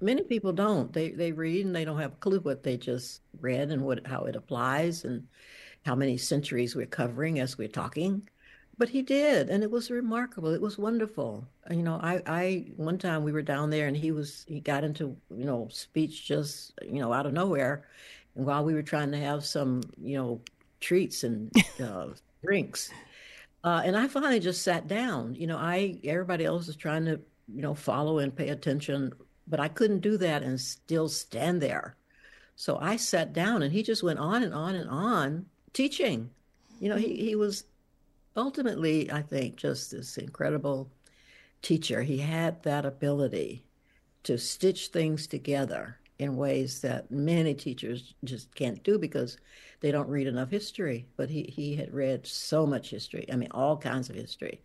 many people don't. They read and they don't have a clue what they just read and what how it applies and how many centuries we're covering as we're talking. But he did, and it was remarkable. It was wonderful. I one time we were down there and he got into, speech just, out of nowhere. And while we were trying to have some, treats and uh, drinks, and I finally just sat down. Everybody else was trying to, follow and pay attention, but I couldn't do that and still stand there. So I sat down and he just went on and on and on teaching. He was ultimately, I think, just this incredible teacher. He had that ability to stitch things together in ways that many teachers just can't do because they don't read enough history. But he had read so much history. I mean, all kinds of history.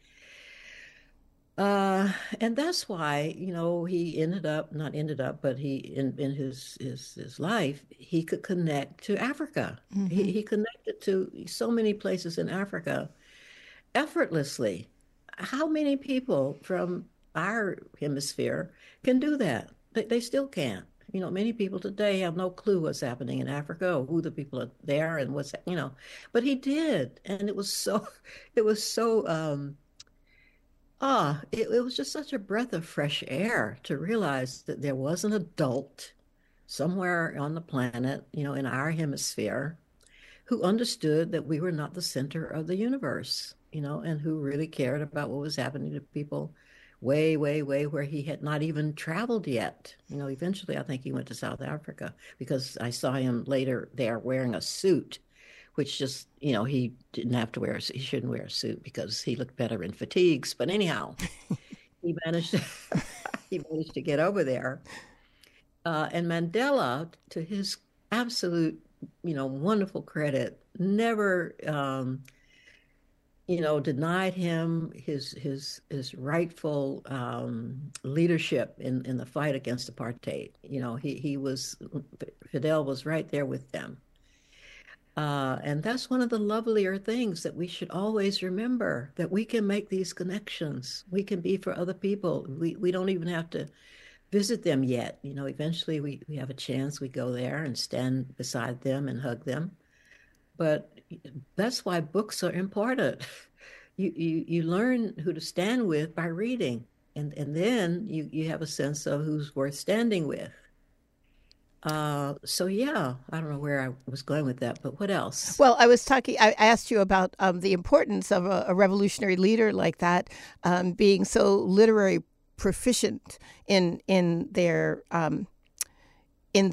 And that's why, he ended up, not ended up, but he in his life, he could connect to Africa. Hmm. He connected to so many places in Africa effortlessly. How many people from our hemisphere can do that? They still can't. Many people today have no clue what's happening in Africa or who the people are there and but he did. And it was so, it was just such a breath of fresh air to realize that there was an adult somewhere on the planet, in our hemisphere, who understood that we were not the center of the universe, and who really cared about what was happening to people way, way, way where he had not even traveled yet. Eventually I think he went to South Africa because I saw him later there wearing a suit, which just, he didn't have to he shouldn't wear a suit because he looked better in fatigues. But anyhow, he managed to, he managed to get over there. And Mandela, to his absolute, wonderful credit, never, denied him his rightful leadership in the fight against apartheid. Fidel was right there with them. And that's one of the lovelier things that we should always remember that we can make these connections. We can be for other people. We don't even have to visit them yet. Eventually we have a chance. We go there and stand beside them and hug them. But that's why books are important. You learn who to stand with by reading, and then you have a sense of who's worth standing with. So yeah, I don't know where I was going with that, but what else? Well, I asked you about the importance of a revolutionary leader like that, being so literary proficient in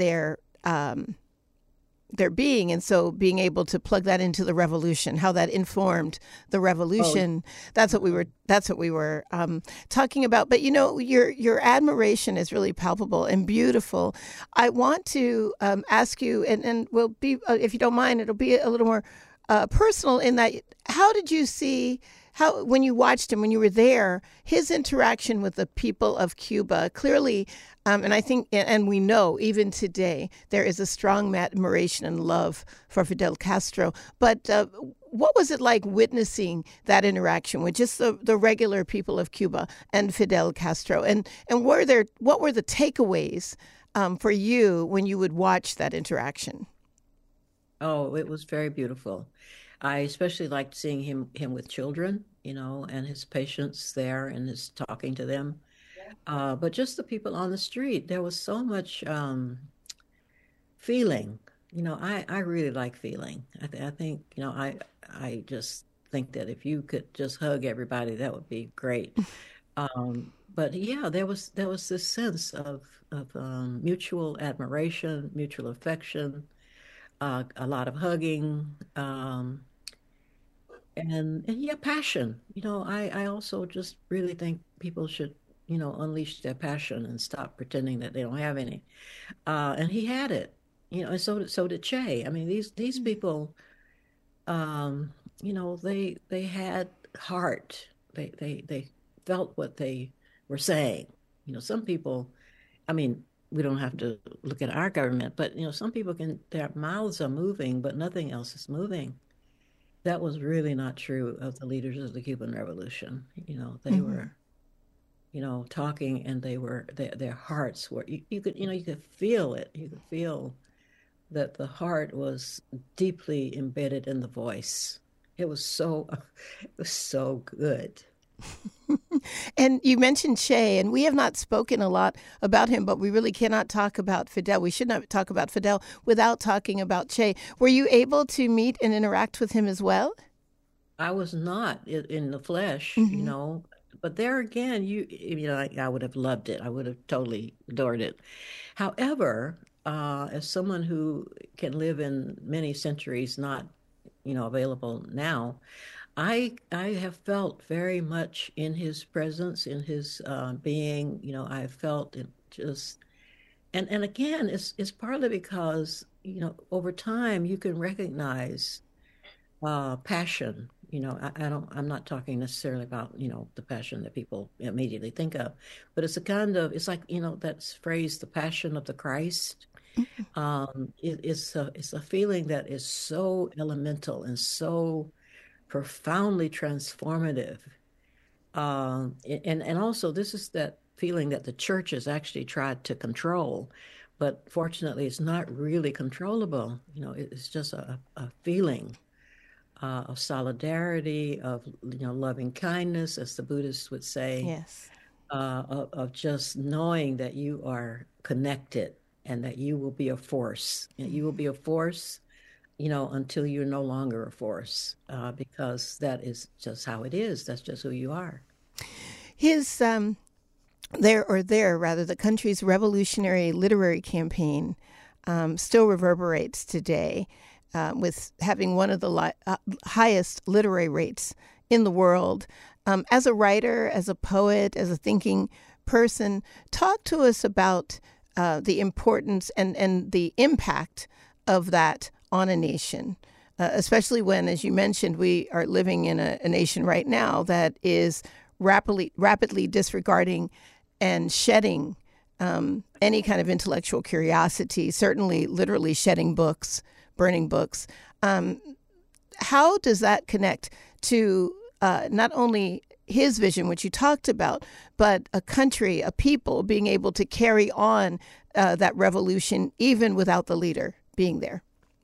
their being, and so being able to plug that into the revolution, how that informed the Oh, revolution. That's what we were talking about. But your admiration is really palpable and beautiful. I want to ask you, and we'll be, if you don't mind, it'll be a little more personal in that. How did you see? How, when you watched him, when you were there, his interaction with the people of Cuba clearly, and I think, and we know even today, there is a strong admiration and love for Fidel Castro. But what was it like witnessing that interaction with just the regular people of Cuba and Fidel Castro? And what were the takeaways for you when you would watch that interaction? oh, it was very beautiful. I especially liked seeing him with children, and his patience there and his talking to them. But just the people on the street, there was so much feeling. I really like feeling. I think, I just think that if you could just hug everybody, that would be great. But yeah, there was this sense of mutual admiration, mutual affection, a lot of hugging, and yeah, passion. I also just really think people should, unleash their passion and stop pretending that they don't have any. And he had it, and so did Che. I mean, these people, um, they had heart. They felt what they were saying. Some people, I mean, we don't have to look at our government, but some people can, their mouths are moving, but nothing else is moving. That was really not true of the leaders of the Cuban Revolution. They Hmm. were, talking, and their hearts were, you could, you could feel it. You could feel that the heart was deeply embedded in the voice. It was so, it was so good. And you mentioned Che, and we have not spoken a lot about him, but we really cannot talk about Fidel. We should not talk about Fidel without talking about Che. Were you able to meet and interact with him as well? I was not in the flesh, Mm-hmm. but there again, I would have loved it. I would have totally adored it. However, as someone who can live in many centuries, not, available now, I have felt very much in his presence, in his being. I felt it just, and again, it's partly because over time you can recognize passion. I'm not talking necessarily about the passion that people immediately think of, but it's like that phrase, the passion of the Christ. It's a feeling that is so elemental and so profoundly transformative. And also, this is that feeling that the church has actually tried to control, but fortunately, it's not really controllable. It's just a feeling of solidarity, of loving kindness, as the Buddhists would say, Yes. of just knowing that you are connected and that you will be a force. And you will be a force until you're no longer a force, because that is just how it is. That's just who you are. His rather, the country's revolutionary literary campaign still reverberates today, with having one of the highest literary rates in the world. As a writer, as a poet, as a thinking person, talk to us about the importance and the impact of that on a nation, especially when, as you mentioned, we are living in a nation right now that is rapidly disregarding and shedding any kind of intellectual curiosity, certainly literally shedding books, burning books. How does that connect to not only his vision, which you talked about, but a country, a people being able to carry on that revolution even without the leader being there?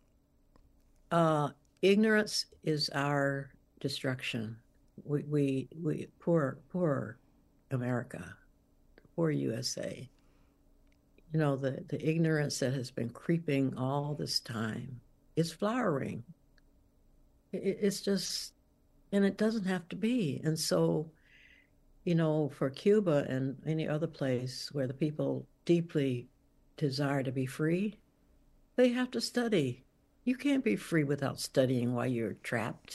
Ignorance is our destruction. We poor America, poor USA. The ignorance that has been creeping all this time is flowering. It's just, and it doesn't have to be. And so, for Cuba and any other place where the people deeply desire to be free, they have to study. You can't be free without studying while you're trapped.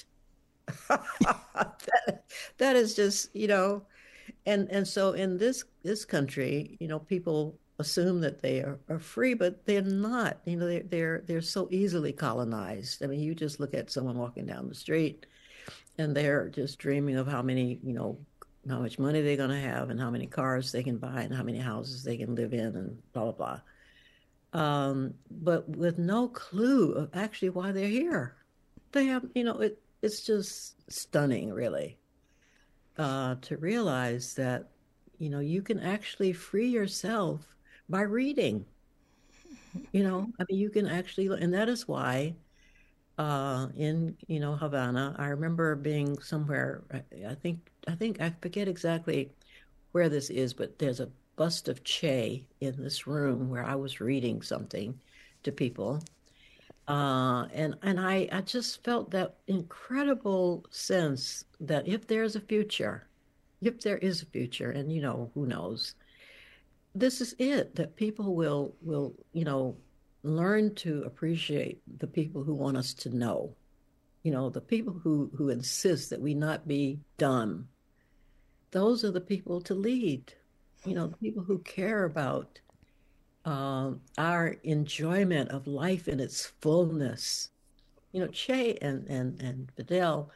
that is just, and so in this country, people assume that they are free, but they're not. They're so easily colonized. I mean, you just look at someone walking down the street, and they're just dreaming of how many, how much money they're going to have, and how many cars they can buy, and how many houses they can live in, and blah blah blah. But with no clue of actually why they're here. They have, it's just stunning, really, to realize that, you can actually free yourself by reading. I mean, you can actually, and that is why, in, Havana, I remember being somewhere, I think, I forget exactly where this is, but there's a bust of Che in this room where I was reading something to people. And I just felt that incredible sense that if there is a future, and who knows, this is it, that people will, learn to appreciate the people who want us to know, the people who insist that we not be dumb. Those are the people to lead, the people who care about our enjoyment of life in its fullness. Che and Fidel,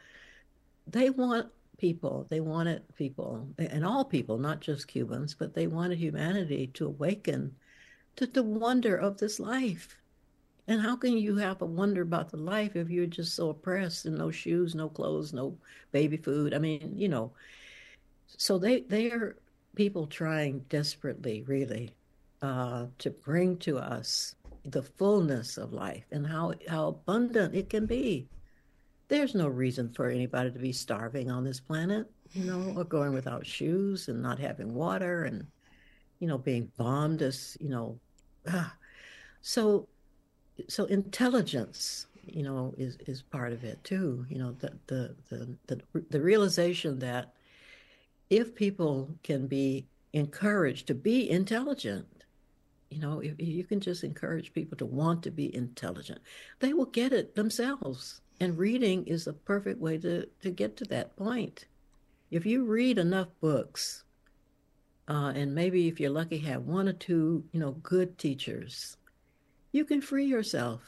they wanted people, and all people, not just Cubans, but they wanted humanity to awaken to the wonder of this life. And how can you have a wonder about the life if you're just so oppressed, and no shoes, no clothes, no baby food? I mean, so they are. people trying desperately, really, to bring to us the fullness of life and how abundant it can be. There's no reason for anybody to be starving on this planet, or going without shoes and not having water and, being bombed as, ah. So, so intelligence, is part of it too. The realization that if people can be encouraged to be intelligent, if you can just encourage people to want to be intelligent, they will get it themselves. And reading is a perfect way to get to that point. If you read enough books, and maybe if you're lucky, have one or two, good teachers, you can free yourself.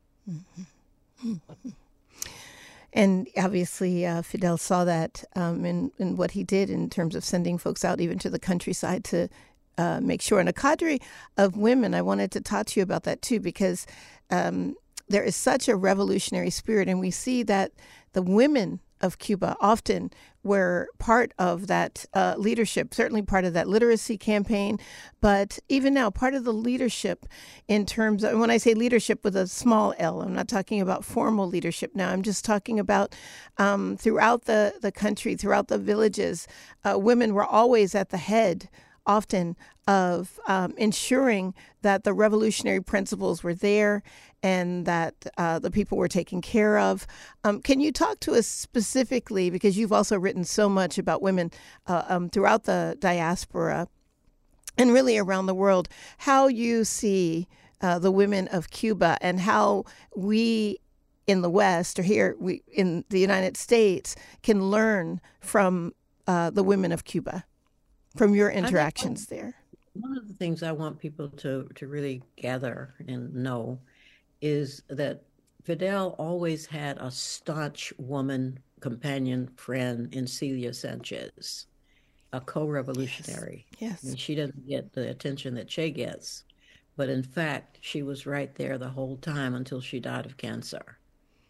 And obviously, Fidel saw that in what he did in terms of sending folks out even to the countryside to make sure. And a cadre of women, I wanted to talk to you about that too, because there is such a revolutionary spirit. And we see that the women of Cuba often were part of that leadership, certainly part of that literacy campaign, but even now, part of the leadership in terms of, when I say leadership with a small L, I'm not talking about formal leadership now. I'm just talking about throughout the country, throughout the villages, women were always at the head often of ensuring that the revolutionary principles were there and that the people were taken care of. Can you talk to us specifically, because you've also written so much about women throughout the diaspora and really around the world, how you see the women of Cuba and how we in the West, or here we in the United States, can learn from the women of Cuba, from your interactions there? One of the things I want people to really gather and know is that Fidel always had a staunch woman companion friend in Celia Sanchez, a co-revolutionary. Yes. I mean, she doesn't get the attention that Che gets, but in fact, she was right there the whole time until she died of cancer.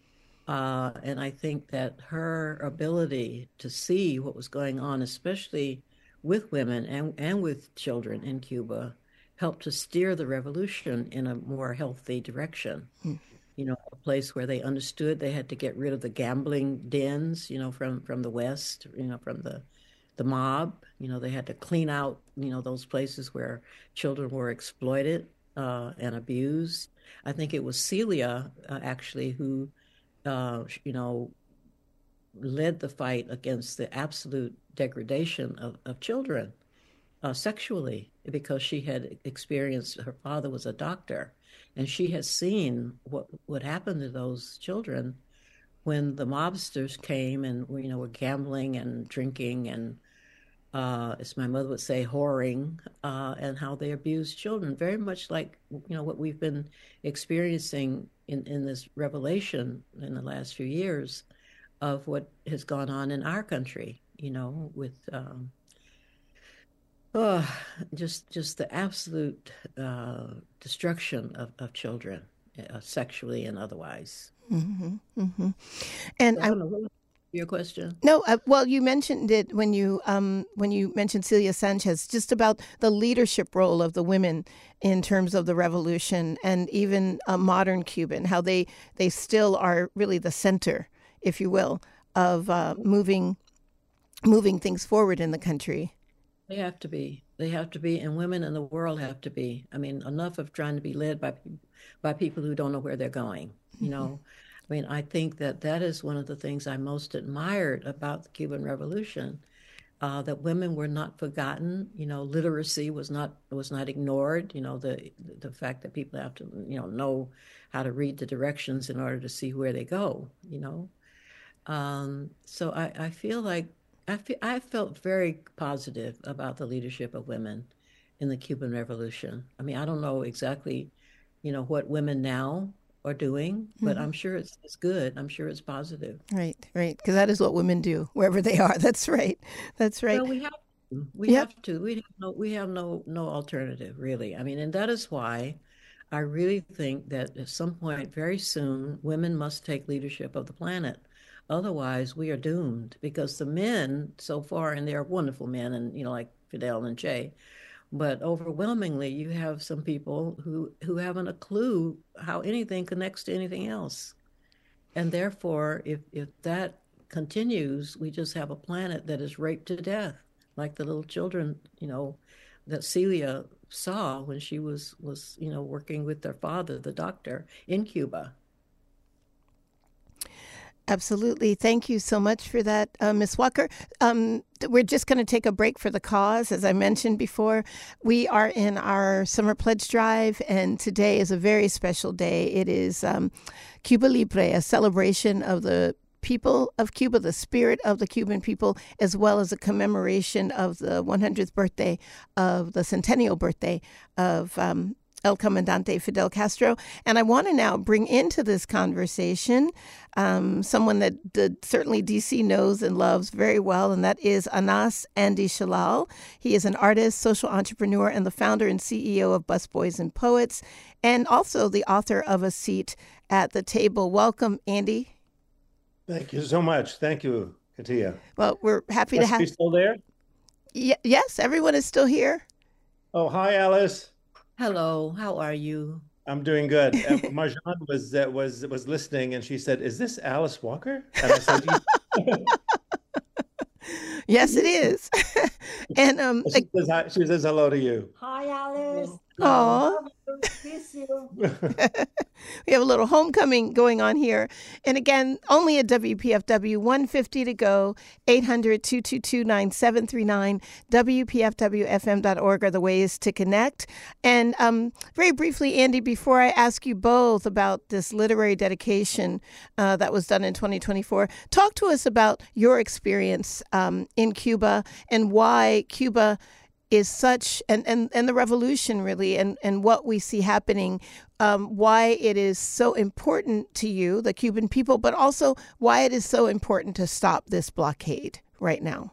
And I think that her ability to see what was going on, especially with women and with children in Cuba, helped to steer the revolution in a more healthy direction. A place where they understood they had to get rid of the gambling dens, from the West, from the mob. They had to clean out, those places where children were exploited and abused. I think it was Celia, actually, who, led the fight against the absolute degradation of children sexually, because she had experienced, her father was a doctor, and she had seen what happened to those children when the mobsters came and were gambling and drinking and, as my mother would say, whoring, and how they abused children, very much like what we've been experiencing in this revelation in the last few years of what has gone on in our country, with just the absolute destruction of children, sexually and otherwise. Mm-hmm, mm-hmm. And I don't know, what was your question? No, well, you mentioned it when you mentioned Celia Sanchez, just about the leadership role of the women in terms of the revolution, and even modern Cuban, how they still are really the center, if you will, of moving things forward in the country. They have to be. They have to be, and women in the world have to be. I mean, enough of trying to be led by people who don't know where they're going. I mean, I think that is one of the things I most admired about the Cuban Revolution, that women were not forgotten. Literacy was not ignored. The fact that people have to know how to read the directions in order to see where they go. So I feel like I felt very positive about the leadership of women in the Cuban Revolution. I mean, I don't know exactly, what women now are doing, but I'm sure it's good. I'm sure it's positive. Right, because that is what women do wherever they are. That's right. Well, we have to. Have to. We have no alternative, really. I mean, and that is why I really think that at some point very soon, women must take leadership of the planet. Otherwise, we are doomed, because the men so far, and they're wonderful men, and like Fidel and Che. But overwhelmingly, you have some people who haven't a clue how anything connects to anything else. And therefore, if that continues, we just have a planet that is raped to death, like the little children, that Celia saw when she was working with their father, the doctor, in Cuba. Absolutely. Thank you so much for that, Ms. Walker. We're just going to take a break for the cause. As I mentioned before, we are in our summer pledge drive, and today is a very special day. It is Cuba Libre, a celebration of the people of Cuba, the spirit of the Cuban people, as well as a commemoration of the 100th birthday of the centennial birthday of El Comandante Fidel Castro. And I want to now bring into this conversation someone that certainly DC knows and loves very well, and that is Anas Andy Shalal. He is an artist, social entrepreneur, and the founder and CEO of Busboys and Poets, and also the author of A Seat at the Table. Welcome, Andy. Thank you so much. Thank you, Katia. Well, we're happy to have you. Still there? Yes, everyone is still here. Oh, hi, Alice. Hello, how are you? I'm doing good. Marjan was listening, and she said, "Is this Alice Walker?" And I said, "Yes, it is." And she says hello to you. Hi, Alice. Oh, miss you. We have a little homecoming going on here. And again, only at WPFW, 150 to go, 800-222-9739, WPFWFM.org are the ways to connect. And very briefly, Andy, before I ask you both about this literary dedication that was done in 2024, talk to us about your experience in Cuba and why Cuba is such, and the revolution really, and what we see happening, why it is so important to you, the Cuban people, but also why it is so important to stop this blockade right now.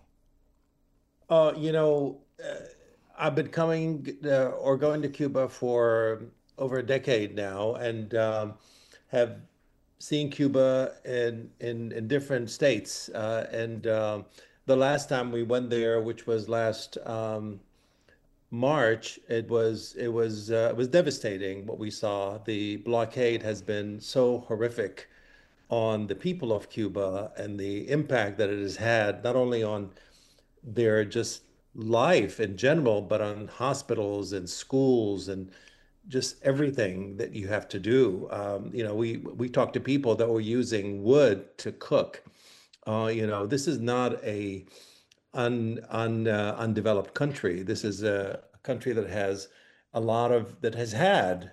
I've been coming or going to Cuba for over a decade now, and have seen Cuba in different states. The last time we went there, which was last March, it was devastating what we saw. The blockade has been so horrific on the people of Cuba and the impact that it has had, not only on their just life in general, but on hospitals and schools and just everything that you have to do. We talked to people that were using wood to cook. This is not a undeveloped country. This is a country that has had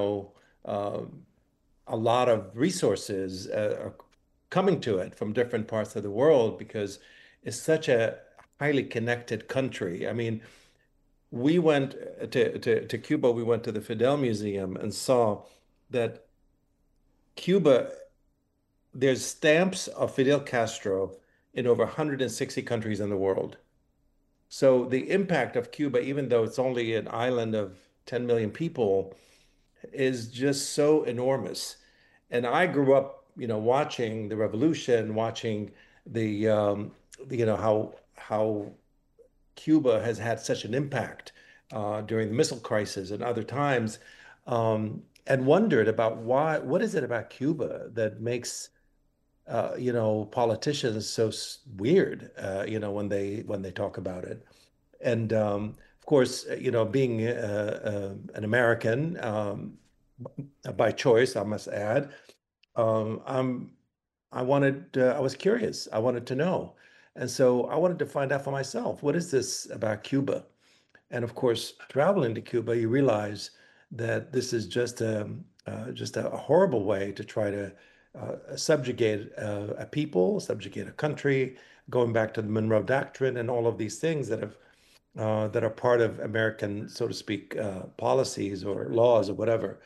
a lot of resources coming to it from different parts of the world, because it's such a highly connected country. I mean, we went to Cuba. We went to the Fidel Museum and saw that Cuba, there's stamps of Fidel Castro in over 160 countries in the world. So the impact of Cuba, even though it's only an island of 10 million people, is just so enormous. And I grew up, watching the revolution, watching the, how Cuba has had such an impact during the missile crisis and other times, and wondered about what is it about Cuba that makes politicians so weird, when they talk about it. And of course, being an American by choice, I must add, I was curious. I wanted to know. And so I wanted to find out for myself, what is this about Cuba? And of course, traveling to Cuba, you realize that this is just a horrible way to try to subjugate a people, subjugate a country, going back to the Monroe Doctrine and all of these things that are part of American, so to speak, policies or laws or whatever,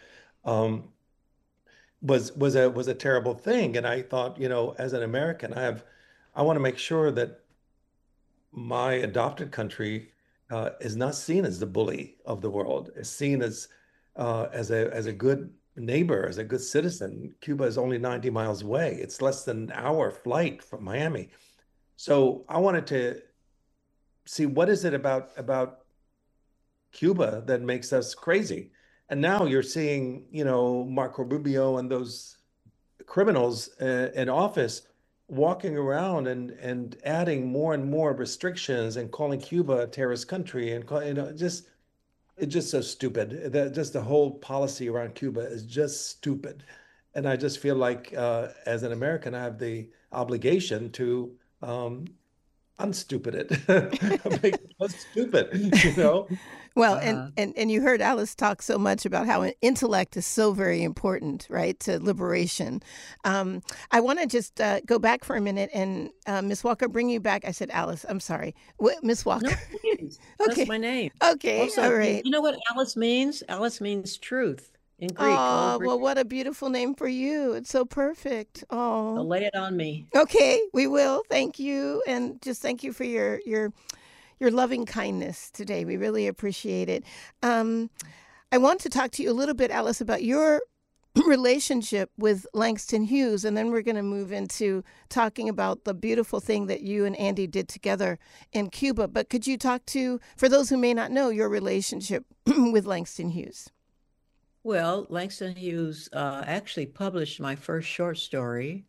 was a terrible thing. And I thought, as an American, I want to make sure that my adopted country is not seen as the bully of the world. It's seen as a good neighbor, as a good citizen. Cuba is only 90 miles away. It's less than an hour flight from Miami. So I wanted to see, what is it about Cuba that makes us crazy? And now you're seeing, Marco Rubio and those criminals in office walking around and adding more and more restrictions and calling Cuba a terrorist country and just it's just so stupid. That just the whole policy around Cuba is just stupid. And I just feel like as an American, I have the obligation to unstupid it, make it less stupid. Well, and, Uh-huh. and and you heard Alice talk so much about how intellect is so very important, right, to liberation. I want to just go back for a minute and Miss Walker, bring you back. I said Alice. I'm sorry, Miss No, Walker. please. That's Okay, my name. okay, Also, all you right. you know what Alice means? Alice means truth in Greek, Old Oh, Greek. well, what a beautiful name for you. It's so perfect. So Oh, lay it on me. okay, we will. Thank you, and just thank you for your loving kindness today. We really appreciate it. Um, I want to talk to you a little bit, Alice, about your relationship with Langston Hughes, and then we're going to move into talking about the beautiful thing that you and Andy did together in Cuba. But could you talk to, for those who may not know, your relationship with Langston Hughes? Well, Langston Hughes actually published my first short story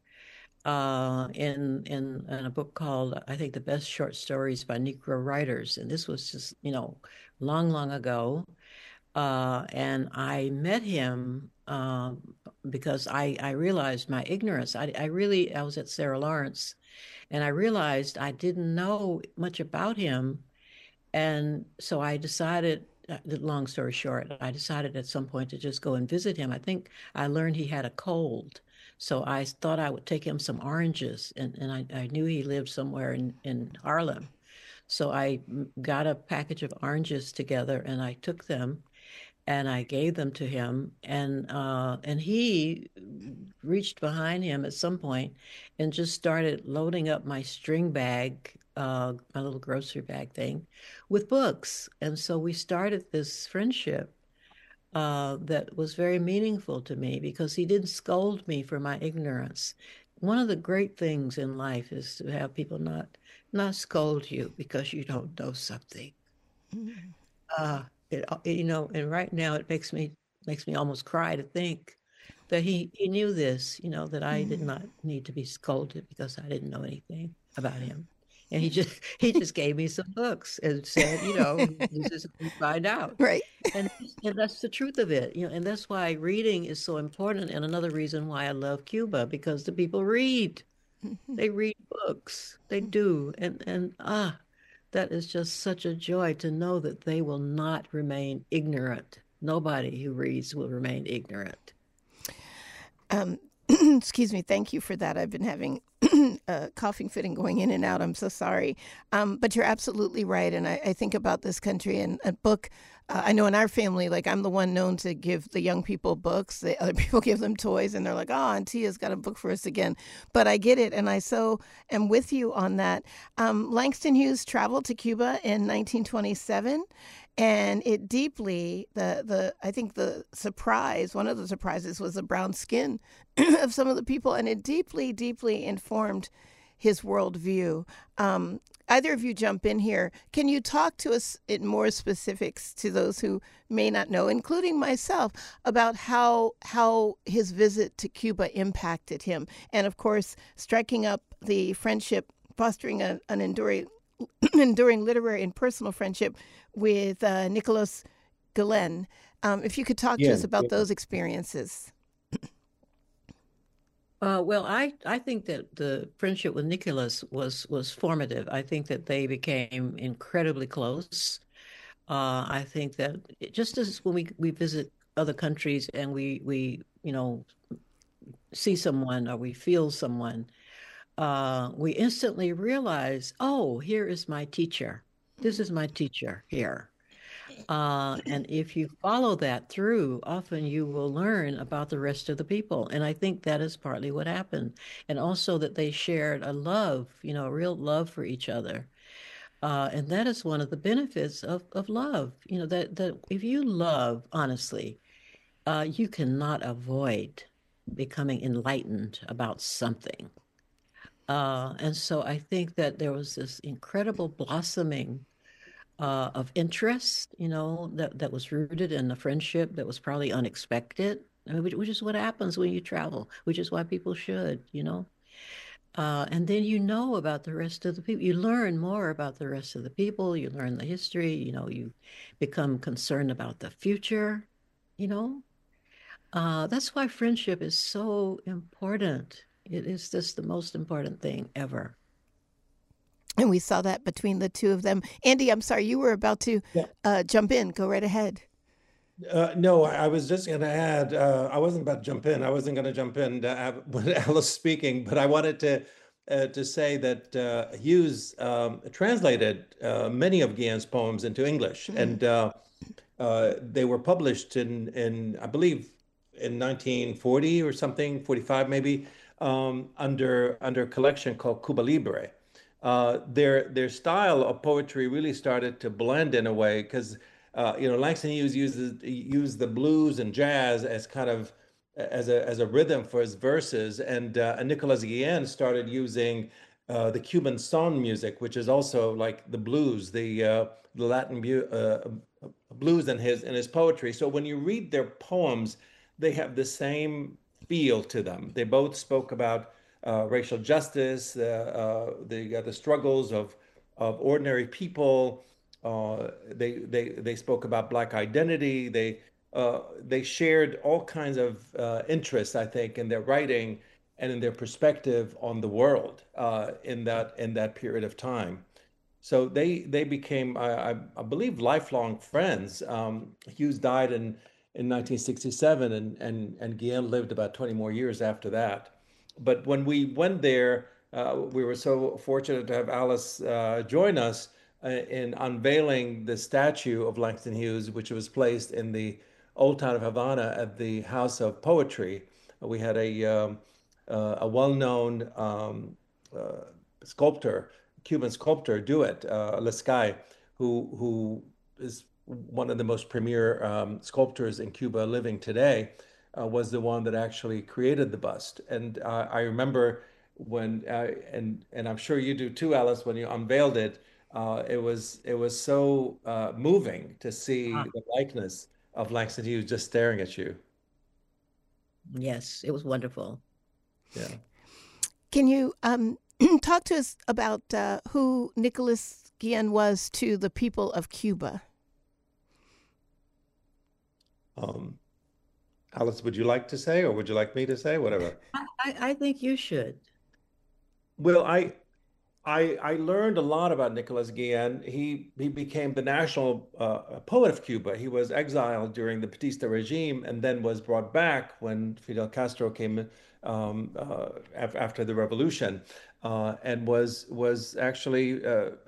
in a book called, I think, The Best Short Stories by Negro Writers. And this was just, long, long ago. And I met him because I realized my ignorance. I was at Sarah Lawrence, and I realized I didn't know much about him. And so I decided, long story short, I decided at some point to just go and visit him. I think I learned he had a cold. So I thought I would take him some oranges, and I knew he lived somewhere in Harlem. So I got a package of oranges together and I took them and I gave them to him, and he reached behind him at some point and just started loading up my string bag, my little grocery bag thing, with books. And so we started this friendship that was very meaningful to me because he didn't scold me for my ignorance. One of the great things in life is to have people not scold you because you don't know something. And right now it makes me almost cry to think that he knew this, that I did Mhm. not need to be scolded because I didn't know anything about him. And he just gave me some books and said, this is what you find out. Right. And that's the truth of it, and that's why reading is so important. And another reason why I love Cuba, because the people read. Mhm. They read books. They do. And that is just such a joy to know that they will not remain ignorant. Nobody who reads will remain ignorant. Um, excuse me. Thank you for that. I've been having a coughing fit and going in and out. I'm so sorry. But you're absolutely right. And I think about this country and a book. I know in our family, like I'm the one known to give the young people books. The other people give them toys, and they're like, "Oh, Auntie has got a book for us again." But I get it, and I so am with you on that. Langston Hughes traveled to Cuba in 1927, and it deeply the I think the surprise, one of the surprises, was the brown skin of some of the people, and it deeply, deeply informed his worldview. Either of you jump in here. Can you talk to us in more specifics to those who may not know, including myself, about how his visit to Cuba impacted him, and of course, striking up the friendship, fostering an enduring enduring literary and personal friendship with Nicholas Galen. If you could talk to Yeah, us about those experiences. Well, I think that the friendship with Nicholas was formative. I think that they became incredibly close. I think that just as when we visit other countries and we see someone or we feel someone, we instantly realize, oh, here is my teacher. This is my teacher here. And if you follow that through, often you will learn about the rest of the people. And I think that is partly what happened. And also that they shared a love, a real love for each other. And that is one of the benefits of love. That if you love honestly, you cannot avoid becoming enlightened about something. And so I think that there was this incredible blossoming of interest, that was rooted in a friendship that was probably unexpected. I mean, which is what happens when you travel, which is why people should. And then about the rest of the people. You learn more about the rest of the people. You learn the history. You become concerned about the future. You know, that's why friendship is so important. It is just the most important thing ever. And we saw that between the two of them. Andy, I'm sorry, you were about to Yeah. jump in. Go right ahead. No, I was just going to add, I wasn't about to jump in. I wasn't going to jump in when Alice speaking, but I wanted to say that Hughes translated many of Guillen's poems into English, and they were published in I believe in 1940 or something, 45 maybe, under a collection called Cuba Libre. Their style of poetry really started to blend in a way because Langston Hughes used the blues and jazz as kind of as a rhythm for his verses, and Nicolas Guillen started using the Cuban son music, which is also like the blues, the Latin blues in his poetry. So when you read their poems, they have the same feel to them. They both spoke about racial justice, the struggles of ordinary people. They spoke about Black identity. They shared all kinds of interests, I think, in their writing and in their perspective on the world in that period of time. So they became, I believe, lifelong friends. Hughes died in 1967, and Guillen lived about 20 more years after that. But when we went there, we were so fortunate to have Alice join us in unveiling the statue of Langston Hughes, which was placed in the old town of Havana at the House of Poetry. We had a well-known sculptor, Cuban sculptor, do it, Lescay, who is one of the most premier sculptors in Cuba living today, was the one that actually created the bust. And I remember when, and I'm sure you do too, Alice, when you unveiled it, it was so moving to see Ah, the likeness of Langston Hughes just staring at you. yes, it was wonderful. Yeah. Can you talk to us about who Nicolas Guillen was to the people of Cuba? Um, Alice, would you like to say, or would you like me to say, whatever? I think you should. Well, I learned a lot about Nicolas Guillen. He became the national poet of Cuba. He was exiled during the Batista regime and then was brought back when Fidel Castro came after the revolution, and was actually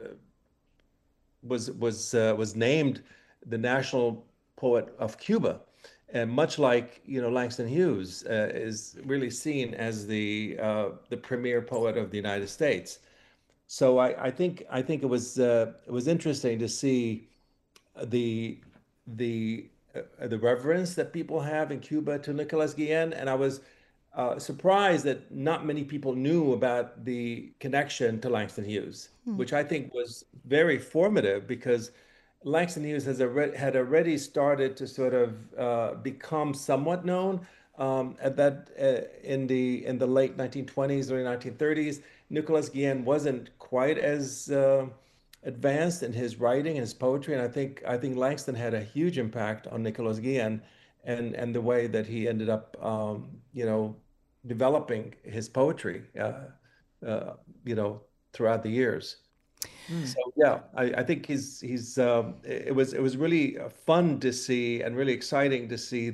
was named the national poet of Cuba. And much like Langston Hughes is really seen as the premier poet of the United States. So I think it was interesting to see the the reverence that people have in Cuba to Nicolas Guillen, and I was surprised that not many people knew about the connection to Langston Hughes, Hmm. which I think was very formative because Langston Hughes had already started to sort of become somewhat known at that in the late 1920s, early 1930s. Nicolas Guillen wasn't quite as advanced in his writing and his poetry, and I think Langston had a huge impact on Nicolas Guillen and the way that he ended up developing his poetry uh, you know throughout the years. Mm. So yeah, I think it was really fun to see and really exciting to see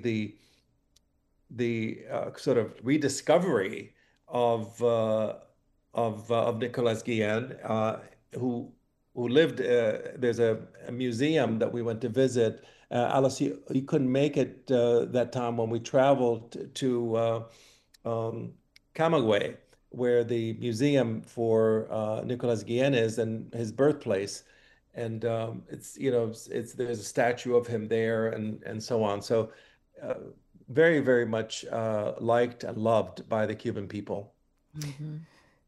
the sort of rediscovery of of Nicolas Guillen, who lived. There's a museum that we went to visit. Alice, you couldn't make it that time when we traveled to Camagüey, where the museum for Nicolas Guillen is and his birthplace. And it's there's a statue of him there and so on. So uh, very, very much liked and loved by the Cuban people. Hmm.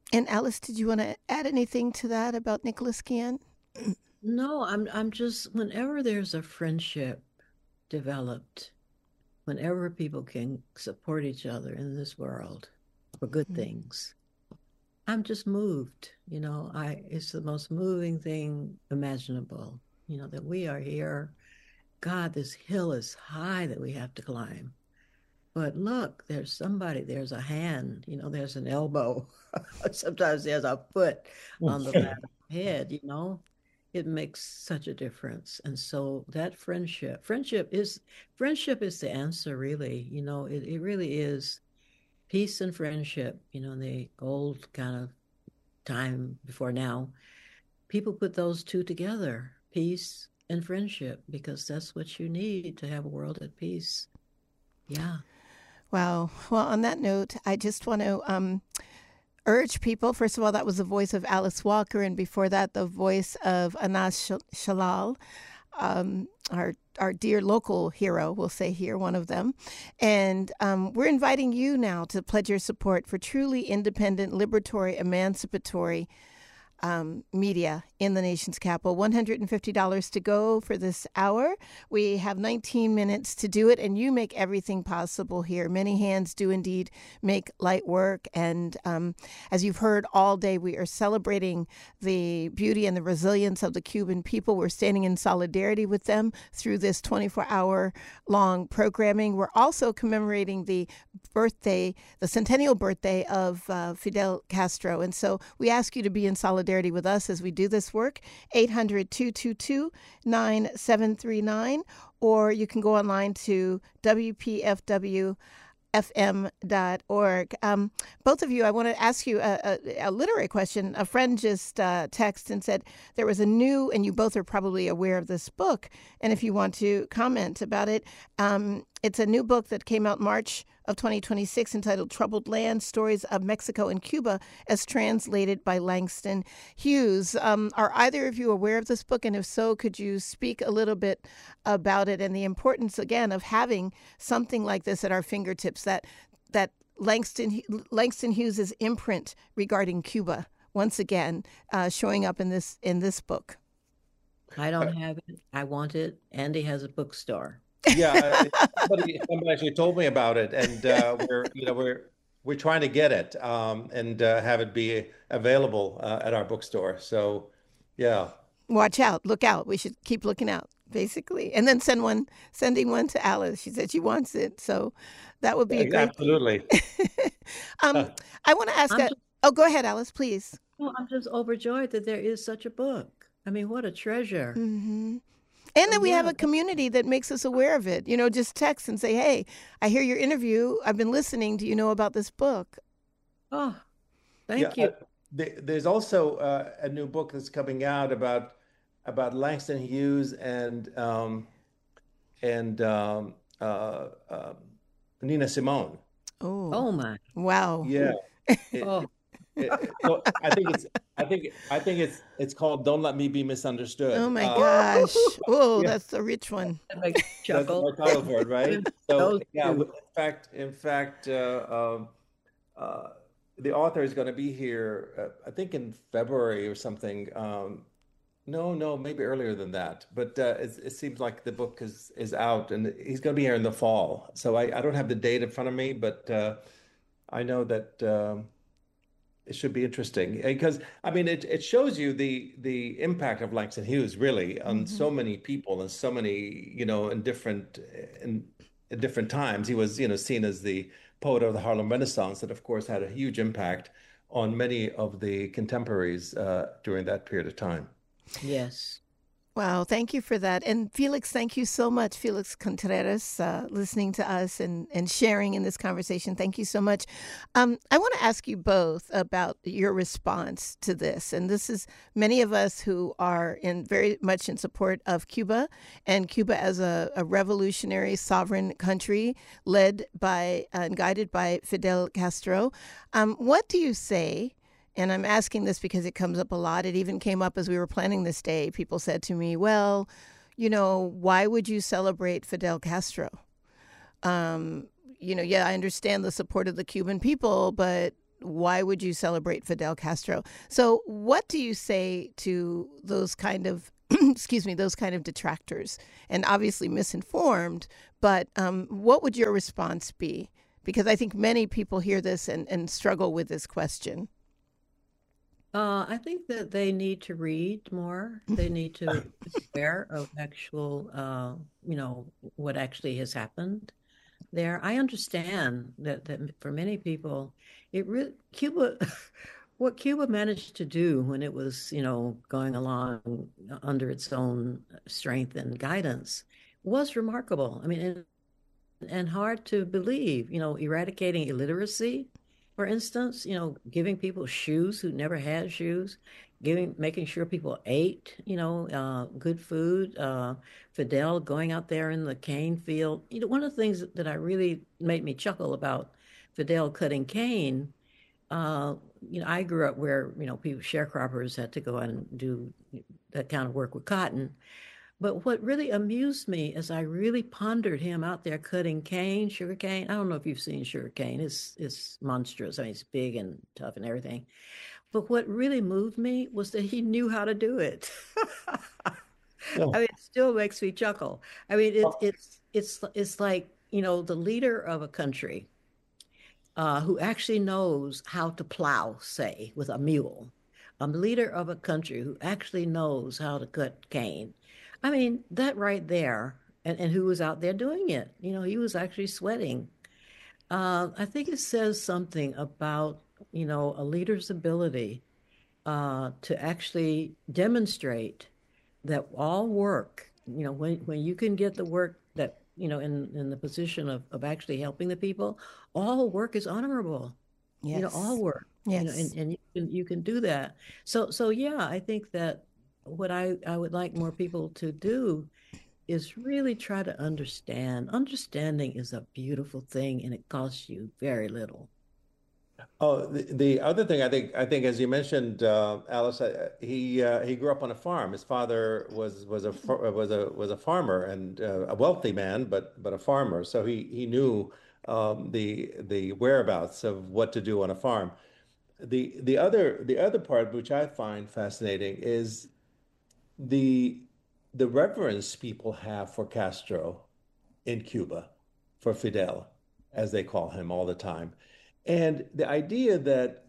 And Alice, did you want to add anything to that about Nicholas Guillen? No, I'm just whenever there's a friendship developed, whenever people can support each other in this world for good things, I'm just moved. It's the most moving thing imaginable, that we are here. God, this hill is high that we have to climb. But look, there's a hand, there's an elbow. Sometimes there's a foot on the back of the head. It makes such a difference. And so that friendship is the answer, really. It really is peace and friendship, in the old kind of time before now. People put those two together, peace and friendship, because that's what you need to have a world at peace. Yeah. Wow. Well, on that note, I just want to urge people. First of all, that was the voice of Alice Walker, and before that, the voice of Anas Shalal, our dear local hero, we'll say here, one of them. And we're inviting you now to pledge your support for truly independent, liberatory, emancipatory media in the nation's capital. $150 to go for this hour. We have 19 minutes to do it, and you make everything possible here. Many hands do indeed make light work. And as you've heard all day, we are celebrating the beauty and the resilience of the Cuban people. We're standing in solidarity with them through this 24-hour long programming. We're also commemorating the centennial birthday of Fidel Castro. And so we ask you to be in solidarity with us as we do this work. 800-222-9739, or you can go online to WPFW.fm.org. Both of you, I want to ask you a literary question. A friend just texted and said there was a new, and you both are probably aware of this book, and if you want to comment about it, it's a new book that came out March of 2026 entitled Troubled Land, Stories of Mexico and Cuba, as translated by Langston Hughes. Are either of you aware of this book? And if so, could you speak a little bit about it and the importance, again, of having something like this at our fingertips, that Langston Hughes' imprint regarding Cuba, once again, showing up in this book? I don't have it. I want it. Andy has a bookstore. Yeah, somebody actually told me about it, and we're trying to get it and have it be available at our bookstore. So, yeah. Watch out, look out. We should keep looking out, basically, and then sending one to Alice. She said she wants it, so that would be a great. Absolutely. I want to ask. Go ahead, Alice, please. Well, I'm just overjoyed that there is such a book. I mean, what a treasure. Mm-hmm. And then we have a community that makes us aware of it. Just text and say, hey, I hear your interview. I've been listening. Do you know about this book? Oh, thank you. There's also a new book that's coming out about Langston Hughes and Nina Simone. Oh my! Wow! Yeah. So I think it's called "Don't Let Me Be Misunderstood." Oh my gosh! Oh, yeah. That's a rich one. That's the title for it, right? So yeah, in fact, the author is going to be here. I think in February or something. No, maybe earlier than that. But it seems like the book is out, and he's going to be here in the fall. So I don't have the date in front of me, but I know that. It should be interesting because it shows you the impact of Langston Hughes really on so many people and so many in different times. He was seen as the poet of the Harlem Renaissance that of course had a huge impact on many of the contemporaries during that period of time. Yes. Wow, thank you for that. And Felix, thank you so much. Felix Contreras, listening to us and sharing in this conversation. Thank you so much. I want to ask you both about your response to this. And this is many of us who are very much in support of Cuba and Cuba as a revolutionary sovereign country led by and guided by Fidel Castro. What do you say? And I'm asking this because it comes up a lot. It even came up as we were planning this day. People said to me, well, why would you celebrate Fidel Castro? I understand the support of the Cuban people, but why would you celebrate Fidel Castro? So what do you say to those kind of excuse me, those kind of detractors, and obviously misinformed, but what would your response be? Because I think many people hear this and struggle with this question. I think that they need to read more. They need to be aware of actual, what actually has happened there. I understand that for many people, Cuba, what Cuba managed to do when it was, going along under its own strength and guidance was remarkable. I mean, and hard to believe, eradicating illiteracy, for instance, giving people shoes who never had shoes, making sure people ate, good food. Fidel going out there in the cane field. One of the things that I really made me chuckle about Fidel cutting cane, I grew up where, people, sharecroppers had to go out and do that kind of work with cotton. But what really amused me as I really pondered him out there cutting cane, sugar cane. I don't know if you've seen sugar cane. It's monstrous. I mean, it's big and tough and everything. But what really moved me was that he knew how to do it. Yeah. I mean, it still makes me chuckle. I mean, Well, it's like, the leader of a country who actually knows how to plow, say, with a mule. A leader of a country who actually knows how to cut cane. I mean, that right there, and who was out there doing it. He was actually sweating. I think it says something about, a leader's ability to actually demonstrate that all work, when you can get the work that, in the position of actually helping the people, all work is honorable, all Yes. work, Yes. and you can do that. So yeah, I think that what I would like more people to do is really try to understand. Understanding is a beautiful thing and it costs you very little. oh, the other thing I think as you mentioned, Alice, he grew up on a farm. His father was a farmer and a wealthy man, but a farmer. So he knew the whereabouts of what to do on a farm. The other part which I find fascinating is the the reverence people have for Castro in Cuba, for Fidel, as they call him all the time. And the idea that,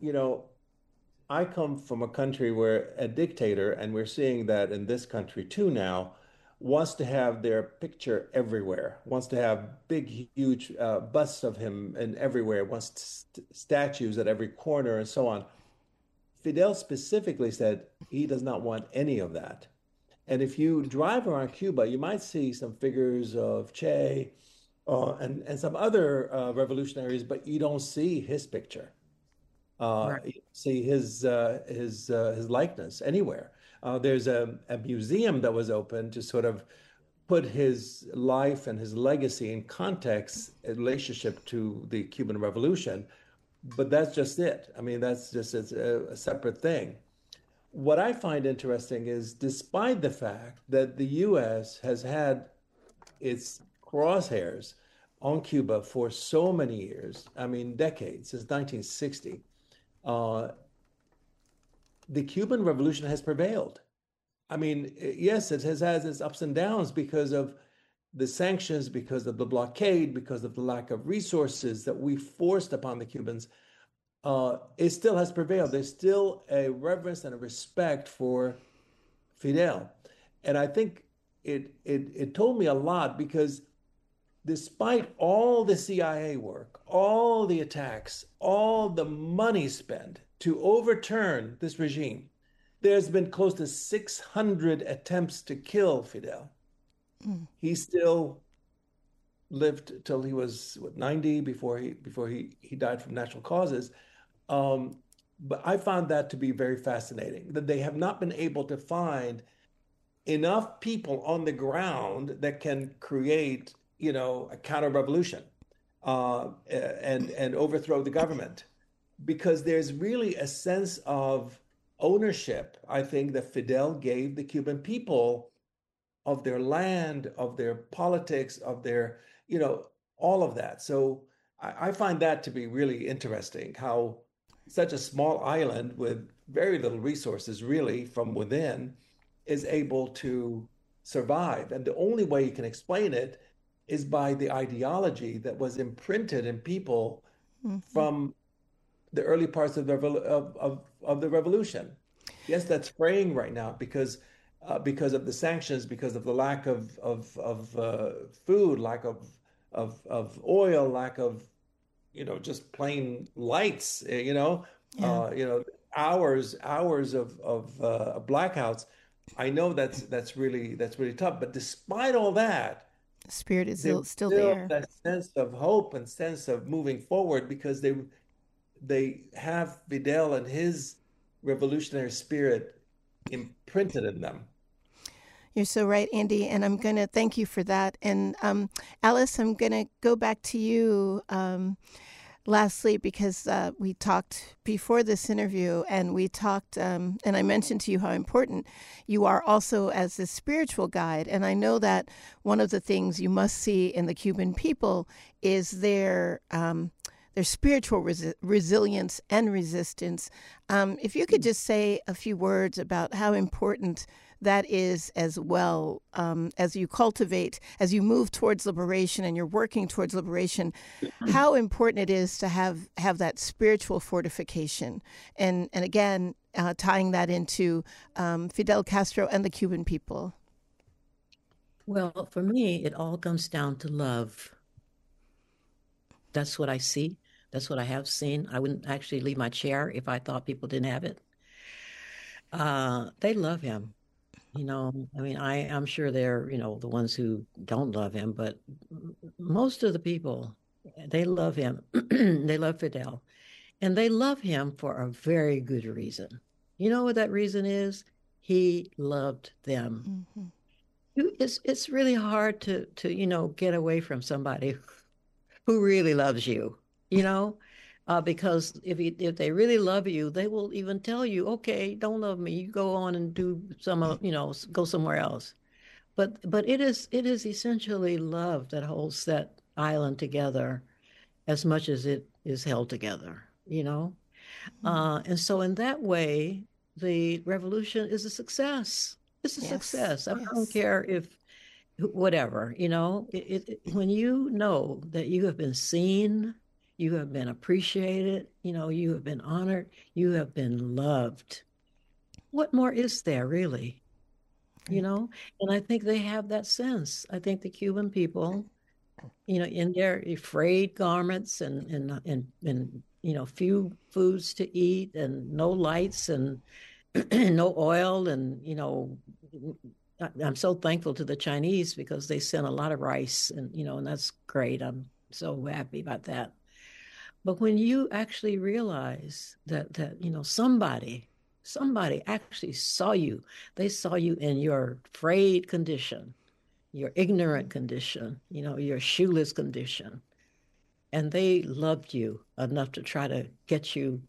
I come from a country where a dictator, and we're seeing that in this country too now, wants to have their picture everywhere, wants to have big, huge busts of him and everywhere, wants statues at every corner and so on. Fidel specifically said he does not want any of that. And if you drive around Cuba, you might see some figures of Che and some other revolutionaries, but you don't see his picture. Right. You don't see his likeness anywhere. There's a museum that was open to sort of put his life and his legacy in context in relationship to the Cuban Revolution, but that's just it. I mean, that's just a separate thing. What I find interesting is despite the fact that the US has had its crosshairs on Cuba for so many years, I mean, decades, since 1960, uh, the Cuban Revolution has prevailed. I mean, yes, it has had its ups and downs because of the sanctions, because of the blockade, because of the lack of resources that we forced upon the Cubans. It still has prevailed. There's still a reverence and a respect for Fidel. And I think it told me a lot because despite all the CIA work, all the attacks, all the money spent to overturn this regime, there's been close to 600 attempts to kill Fidel. Mm. He still lived till he was what, 90 before he died from natural causes. Um, but I found that to be very fascinating, that they have not been able to find enough people on the ground that can create, a counter revolution and overthrow the government, because there's really a sense of ownership, I think, that Fidel gave the Cuban people of their land, of their politics, of their, all of that. So I find that to be really interesting, how such a small island with very little resources, really, from within, is able to survive. And the only way you can explain it is by the ideology that was imprinted in people Mm-hmm. from the early parts of of the revolution. Yes, that's fraying right now because of the sanctions, because of the lack of food, lack of oil, lack of just plain lights. Yeah. You know hours of blackouts. I know that's really tough. But despite all that, The spirit is there's still still there. that sense of hope and sense of moving forward because they have Fidel and his revolutionary spirit imprinted in them. You're so right, Andy, and I'm going to thank you for that. And Alice, I'm going to go back to you lastly because we talked before this interview, and we talked, and I mentioned to you how important you are also as a spiritual guide. And I know that one of the things you must see in the Cuban people is their spiritual resilience and resistance. If you could just say a few words about how important that is as well, as you cultivate, as you move towards liberation and you're working towards liberation, how important it is to have that spiritual fortification. And again, tying that into Fidel Castro and the Cuban people. Well, for me, it all comes down to love. That's what I see. That's what I have seen. I wouldn't actually leave my chair if I thought people didn't have it. They love him. I mean, I'm sure they're, the ones who don't love him, but most of the people, they love him. They love Fidel. And they love him for a very good reason. You know what that reason is? He loved them. Mm-hmm. It's really hard to get away from somebody who really loves you, you know? Because if they really love you, they will even tell you, okay, don't love me. You go on and do go somewhere else. But it is essentially love that holds that island together as much as it is held together, you know? And so in that way, the revolution is a success. It's a Yes, success. I don't yes, care if whatever, when you know that you have been seen, you have been appreciated, you have been honored, you have been loved. What more is there really? you right. know and I think they have that sense. I think the Cuban people, in their frayed garments and few foods to eat and no lights and no oil and I'm so thankful to the Chinese because they sent a lot of rice and that's great. I'm so happy about that. But when you actually realize that somebody actually saw you, they saw you in your frayed condition, your ignorant condition, your shoeless condition, and they loved you enough to try to get you,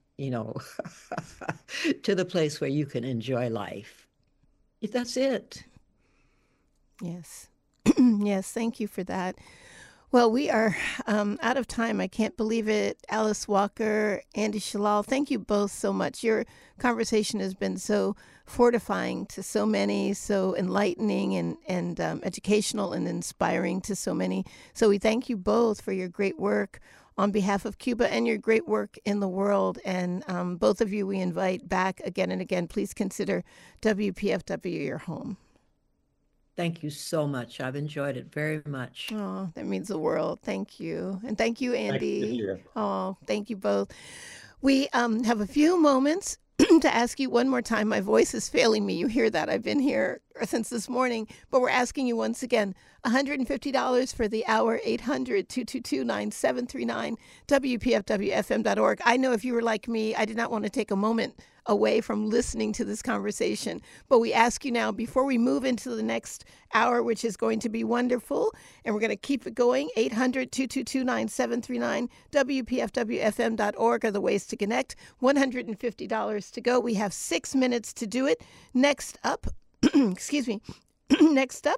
to the place where you can enjoy life. That's it. Yes. Yes, thank you for that. Well, we are out of time. I can't believe it. Alice Walker, Andy Shalal, thank you both so much. Your conversation has been so fortifying to so many, so enlightening and educational and inspiring to so many. So we thank you both for your great work on behalf of Cuba and your great work in the world. And both of you we invite back again and again. Please consider WPFW your home. Thank you so much. I've enjoyed it very much. Oh, that means the world. Thank you. And thank you, Andy. Oh, thank you both. We have a few moments to ask you one more time. My voice is failing me. You hear that? I've been here since this morning, but we're asking you once again, $150 for the hour, 800-222-9739, WPFWFM.org. I know if you were like me, I did not want to take a moment away from listening to this conversation. But we ask you now, before we move into the next hour, which is going to be wonderful, and we're going to keep it going, 800-222-9739, WPFWFM.org are the ways to connect. $150 to go. We have 6 minutes to do it. Next up, excuse me, next up,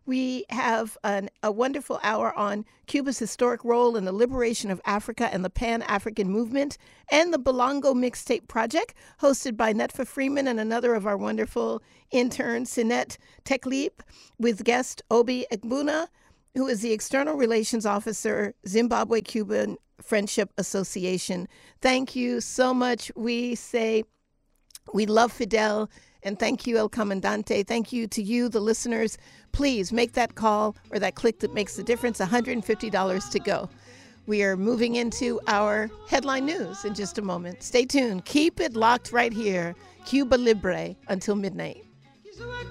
We have a wonderful hour on Cuba's historic role in the liberation of Africa and the Pan-African movement, and the Belongo Mixtape Project, hosted by Netfa Freeman and another of our wonderful interns, Sinet Teklip, with guest Obi Egbuna, who is the External Relations Officer, Zimbabwe-Cuban Friendship Association. Thank you so much. We say we love Fidel, and thank you, El Comandante. Thank you to you, the listeners. Please make that call or that click that makes the difference, $150 to go. We are moving into our headline news in just a moment. Stay tuned. Keep it locked right here. Cuba Libre until midnight.